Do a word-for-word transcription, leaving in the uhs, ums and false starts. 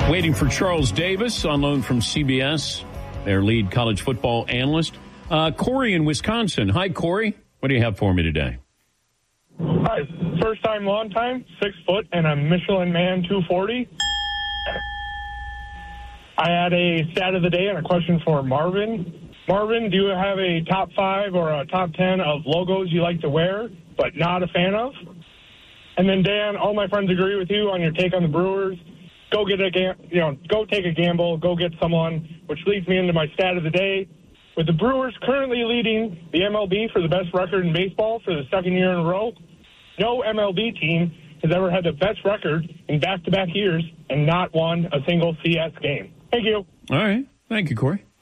Waiting for Charles Davis on loan from C B S, their lead college football analyst. Uh, Corey in Wisconsin. Hi, Corey. What do you have for me today? Hi. First time, long time, six foot, and a Michelin Man two forty. I had a stat of the day and a question for Marvin. Marvin, do you have a top five or a top ten of logos you like to wear but not a fan of? And then, Dan, all my friends agree with you on your take on the Brewers. Go get a gam- you know, go take a gamble, go get someone, which leads me into my stat of the day. With the Brewers currently leading the M L B for the best record in baseball for the second year in a row, no M L B team has ever had the best record in back-to-back years and not won a single C S game. Thank you. All right. Thank you, Corey.